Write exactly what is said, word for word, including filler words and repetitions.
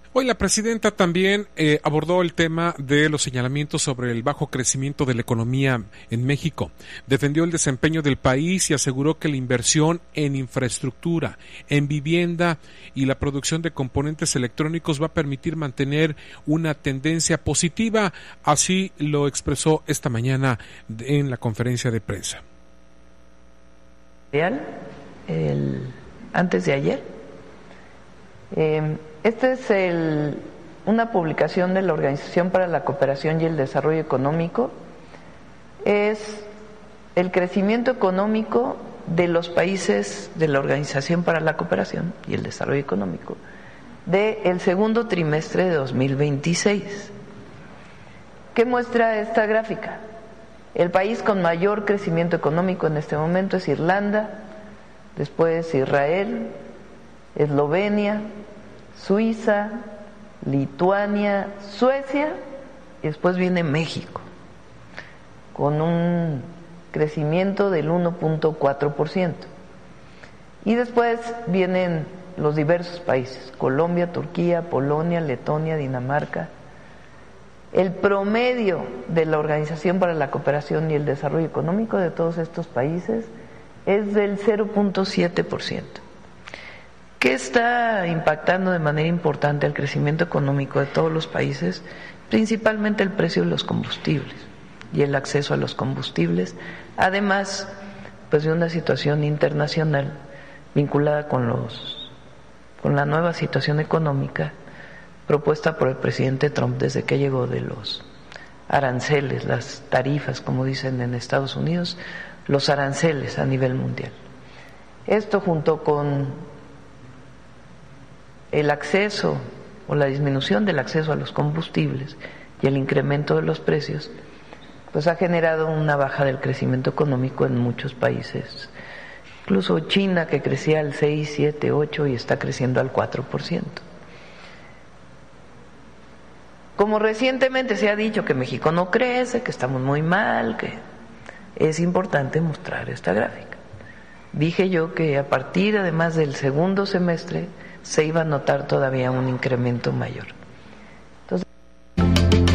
Hoy la presidenta también eh, abordó el tema de los señalamientos sobre el bajo crecimiento de la economía en México. Defendió el desempeño del país y aseguró que la inversión en infraestructura, en vivienda y la producción de componentes electrónicos va a permitir mantener una tendencia positiva. Así lo expresó esta mañana en la conferencia de prensa. El, antes de ayer, eh, Esta es el, una publicación de la Organización para la Cooperación y el Desarrollo Económico. Es el crecimiento económico de los países de la Organización para la Cooperación y el Desarrollo Económico del segundo trimestre de dos mil veintiséis. ¿Qué muestra esta gráfica? El país con mayor crecimiento económico en este momento es Irlanda, después Israel, Eslovenia, Suiza, Lituania, Suecia y después viene México con un crecimiento del uno punto cuatro por ciento. Y después vienen los diversos países, Colombia, Turquía, Polonia, Letonia, Dinamarca. El promedio de la Organización para la Cooperación y el Desarrollo Económico de todos estos países es del cero punto siete por ciento. ¿Qué está impactando de manera importante el crecimiento económico de todos los países? Principalmente el precio de los combustibles y el acceso a los combustibles, además pues de una situación internacional vinculada con los con la nueva situación económica propuesta por el presidente Trump desde que llegó, de los aranceles, las tarifas, como dicen en Estados Unidos, los aranceles a nivel mundial. Esto junto con el acceso o la disminución del acceso a los combustibles y el incremento de los precios, pues ha generado una baja del crecimiento económico en muchos países. Incluso China, que crecía al seis, siete, ocho y está creciendo al cuatro por ciento. Como recientemente se ha dicho que México no crece, que estamos muy mal, que es importante mostrar esta gráfica. Dije yo que a partir además del segundo semestre se iba a notar todavía un incremento mayor.